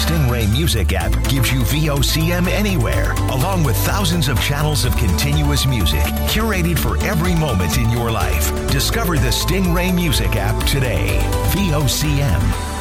Stingray Music app gives you VOCM anywhere, along with thousands of channels of continuous music curated for every moment in your life. Discover the Stingray Music app today. VOCM.